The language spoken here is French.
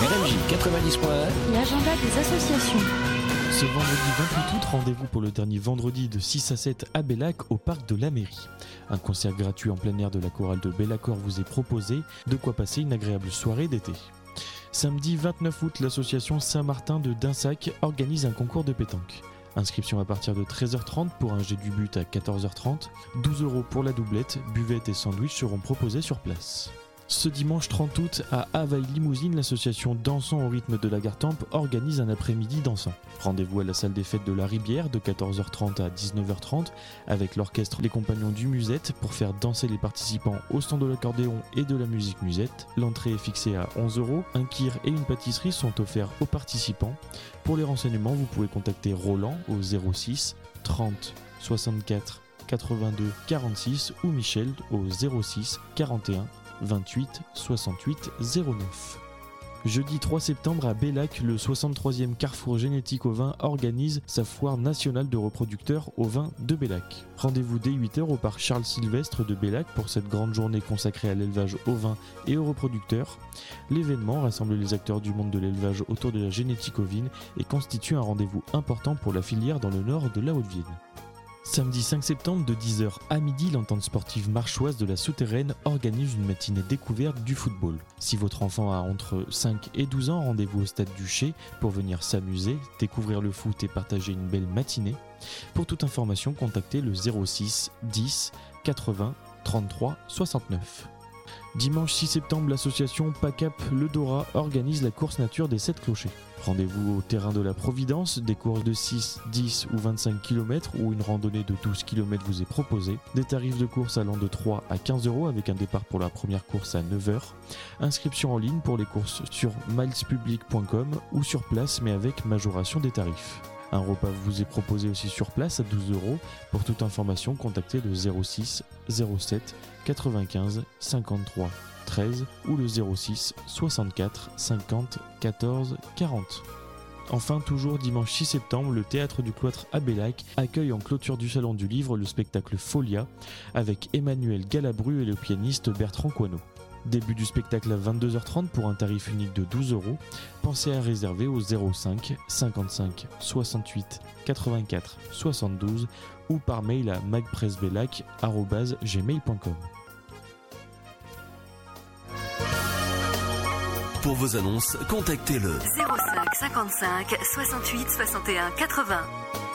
RMJ 90.1, l'agenda des associations. Ce vendredi 28 août, rendez-vous pour le dernier vendredi de 6 à 7 à Bellac au parc de la mairie. Un concert gratuit en plein air de la chorale de Bellacor vous est proposé, de quoi passer une agréable soirée d'été. Samedi 29 août, l'association Saint-Martin de Dinsac organise un concours de pétanque. Inscription à partir de 13h30 pour un jet du but à 14h30, 12 € pour la doublette, buvette et sandwich seront proposés sur place. Ce dimanche 30 août, à Havaille Limousine, l'association Dansons au rythme de la Gartempe organise un après-midi dansant. Rendez-vous à la salle des fêtes de la Ribière de 14h30 à 19h30 avec l'orchestre Les Compagnons du Musette pour faire danser les participants au stand de l'accordéon et de la musique musette. L'entrée est fixée à 11 €. Un kir et une pâtisserie sont offerts aux participants. Pour les renseignements, vous pouvez contacter Roland au 06 30 64 82 46 ou Michel au 06 41 28 68 09. Jeudi 3 septembre à Bellac, le 63e Carrefour Génétique au Vin organise sa foire nationale de reproducteurs au vin de Bellac. Rendez-vous dès 8h au parc Charles Sylvestre de Bellac pour cette grande journée consacrée à l'élevage au vin et aux reproducteurs. L'événement rassemble les acteurs du monde de l'élevage autour de la génétique ovine et constitue un rendez-vous important pour la filière dans le nord de la Haute-Vienne. Samedi 5 septembre de 10h à midi, l'entente sportive marchoise de la Souterraine organise une matinée découverte du football. Si votre enfant a entre 5 et 12 ans, rendez-vous au stade du Chez pour venir s'amuser, découvrir le foot et partager une belle matinée. Pour toute information, contactez le 06 10 80 33 69. Dimanche 6 septembre, l'association PACAP Le Dora organise la course nature des 7 clochers. Rendez-vous au terrain de la Providence, des courses de 6, 10 ou 25 km ou une randonnée de 12 km vous est proposée. Des tarifs de course allant de 3 à 15 € avec un départ pour la première course à 9h. Inscription en ligne pour les courses sur milespublic.com ou sur place mais avec majoration des tarifs. Un repas vous est proposé aussi sur place à 12 €. Pour toute information, contactez le 06 07 95 53 13 ou le 06 64 50 14 40. Enfin, toujours dimanche 6 septembre, le Théâtre du Cloître à Bellac accueille en clôture du Salon du Livre le spectacle Folia avec Emmanuel Galabru et le pianiste Bertrand Coineau. Début du spectacle à 22h30 pour un tarif unique de 12 €. Pensez à réserver au 05 55 68 84 72 ou par mail à magpressbellac@gmail.com. Pour vos annonces, contactez le 05 55 68 61 80.